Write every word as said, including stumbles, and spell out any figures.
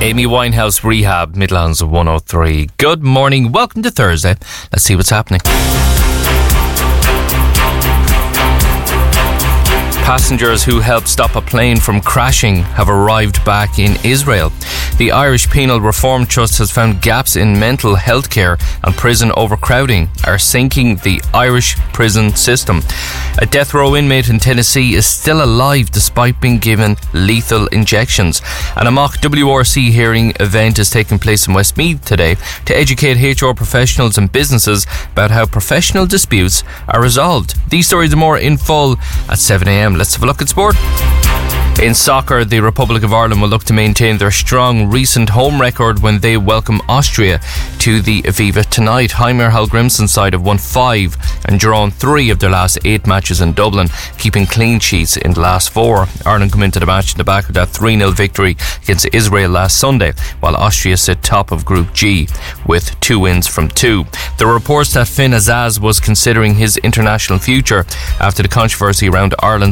Amy Winehouse, Rehab, Midlands of one oh three. Good morning, welcome to Thursday. Let's see what's happening. Passengers who helped stop a plane from crashing have arrived back in Israel. The Irish Penal Reform Trust has found gaps in mental health care and prison overcrowding are sinking the Irish prison system. A death row inmate in Tennessee is still alive despite being given lethal injections. And a mock W R C hearing event is taking place in Westmeath today to educate H R professionals and businesses about how professional disputes are resolved. These stories and more in full at seven a.m. Let's have a look at sport. In soccer, the Republic of Ireland will look to maintain their strong recent home record when they welcome Austria to the Aviva tonight. Heimer Hallgrimsson's side have won five and drawn three of their last eight matches in Dublin, keeping clean sheets in the last four. Ireland come into the match in the back of that three nil victory against Israel last Sunday, while Austria sit top of Group G with two wins from two. There were reports that Finn Azaz was considering his international future after the controversy around Ireland's